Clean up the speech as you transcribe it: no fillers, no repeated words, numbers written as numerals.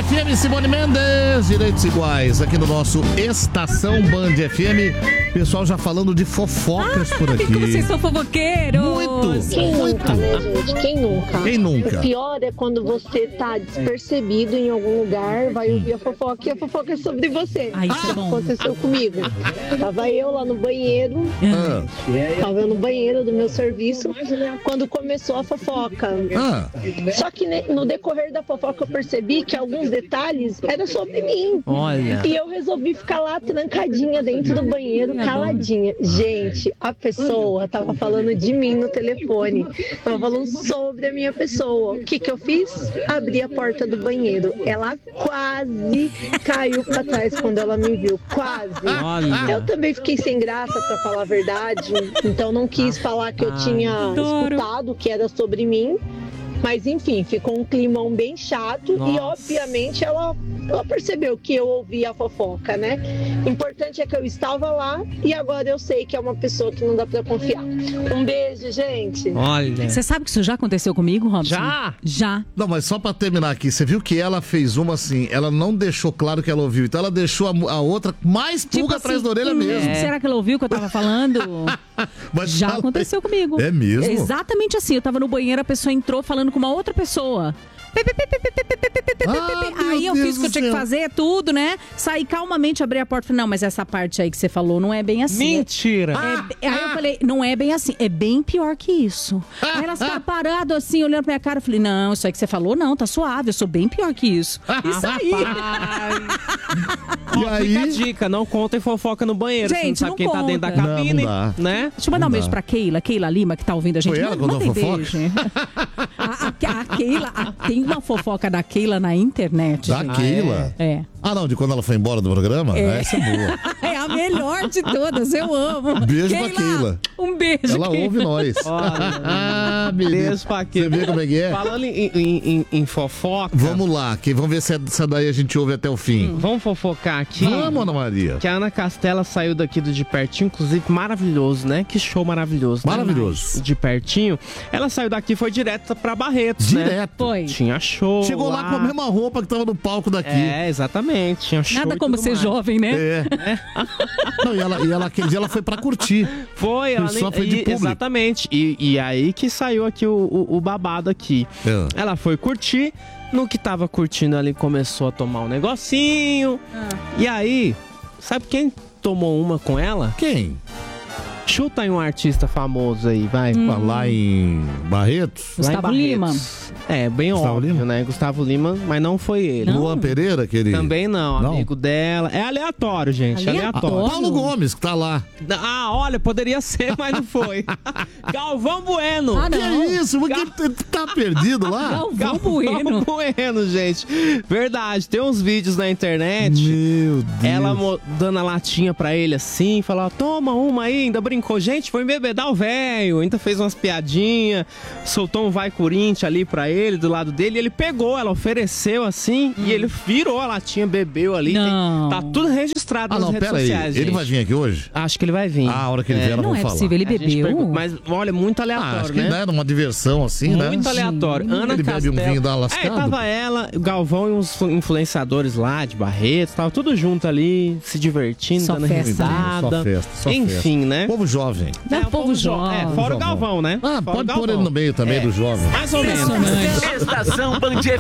FM, Simone Mendes, direitos iguais, aqui no nosso Estação Band FM. Pessoal já falando de fofocas por aqui. Como vocês são fofoqueiros. Quem nunca, né, gente? Quem nunca? Quem nunca? O pior é quando você tá despercebido em algum lugar, vai ouvir a fofoca e a fofoca é sobre você. Isso é bom. Aconteceu comigo. Tava eu lá no banheiro, tava eu no banheiro do meu serviço, quando começou a fofoca. Só que no decorrer da fofoca eu percebi que alguns detalhes eram sobre mim. Olha. E eu resolvi ficar lá trancadinha dentro do banheiro, caladinha. Gente, a pessoa tava falando de mim no telefone. Tava falando sobre a minha pessoa. O que eu fiz? Abri a porta do banheiro. Ela quase caiu pra trás quando ela me viu. Quase. Olha. Eu também fiquei sem graça, pra falar a verdade. Então não quis falar que eu tinha escutado que era sobre mim. Mas enfim, ficou um climão bem chato. Nossa. E obviamente ela percebeu que eu ouvi a fofoca, né? O importante é que eu estava lá e agora eu sei que é uma pessoa que não dá pra confiar. Um beijo, gente. Olha. Você sabe que isso já aconteceu comigo, Robson? Já. Não, mas só pra terminar aqui, você viu que ela fez uma assim, ela não deixou claro que ela ouviu, então ela deixou a outra mais pulga atrás da orelha mesmo. Será que ela ouviu o que eu tava falando? Mas Já fala aí. aconteceu comigo. É mesmo? Exatamente assim. Eu tava no banheiro, a pessoa entrou falando com uma outra pessoa. Aí eu fiz o que eu tinha que fazer, tudo, né? Saí calmamente, abri a porta e falei, não, mas essa parte aí que você falou não é bem assim. Mentira! Aí eu falei, não é bem assim, é bem pior que isso. Aí elas ficaram paradas assim, olhando pra minha cara, eu falei, não, isso aí que você falou, não, tá suave, eu sou bem pior que isso. Isso aí. E aí? Fica a dica, não contem fofoca no banheiro. Gente, você não sabe não quem tá dentro da conta. cabine, Não dá. né? Deixa eu mandar um beijo pra Keila Lima, que tá ouvindo a gente. Foi ela que contou a fofoca? Beijo. A Keila, tem uma fofoca da Keila na internet. Da gente. Keila? É. Ah, não, de quando ela foi embora do programa? Essa é boa. É a melhor de todas, eu amo. Beijo pra Keila. Um beijo, Ela Keila. ouve nós. Beijo pra Você vê como é que é? Falando em fofoca. Vamos lá, vamos ver se essa daí a gente ouve até o fim. Vamos fofocar aqui. Vamos, Ana Maria. Que a Ana Castela saiu daqui do De Pertinho, inclusive maravilhoso, né? Que show maravilhoso. Maravilhoso. Né? De Pertinho. Ela saiu daqui e foi direto pra Barretos, né? Direto. Foi. Tinha show. Chegou lá com a mesma roupa que tava no palco daqui. É, exatamente. Tinha show. Nada e como tudo ser mais. jovem, né? É. Não, e ela aquele dia ela foi pra curtir. Foi, ela Só foi de público. exatamente. E aí que saiu aqui o babado aqui. É. Ela foi curtir. No que tava curtindo ali, começou a tomar um negocinho. E aí, sabe quem tomou uma com ela? Quem? Chuta aí um artista famoso aí, vai. Lá em Barretos? Lá em Gustavo Lima. Barretos. É, bem Gustavo óbvio, Lima? né? Gustavo Lima, mas não foi ele. Luan Pereira, aquele... Também não, Não? amigo dela. É aleatório, gente, Aleatório? aleatório. Paulo Gomes, que tá lá. Ah, olha, poderia ser, mas não foi. Galvão Bueno. Ah, Que não. isso? Mas que tá perdido lá? Galvão Bueno. Bueno, gente. Verdade, tem uns vídeos na internet. Meu Deus. Ela dando a latinha pra ele assim, falou, toma uma aí, ainda brincou. Gente, foi embebedar o velho, ainda fez umas piadinhas, soltou um vai Corinthians ali pra ele, do lado dele, e ele pegou, ela ofereceu assim, e ele virou a latinha, bebeu ali. Não. Tá tudo registrado nas redes pera aí. sociais, Ele gente. vai vir aqui hoje? Acho que ele vai vir. Ah, a hora que ele vier, ela Não vou é falar. possível, ele A gente bebeu. pergunta, mas olha, muito aleatório, Acho que né? né, numa diversão assim, né? Muito aleatório. Ana Ele bebe um Castela. vinho e dá uma lascada. Tava ela, o Galvão e uns influenciadores lá de Barretos, tava tudo junto ali, se divertindo, Só dando festa. risada. Só festa. Enfim, né? Povo jovem. É o povo jovem. É, fora o Galvão, né? Ah, Fora o pode pôr Galvão. ele no meio também do jovem. Mais ou menos. Estação Band FM.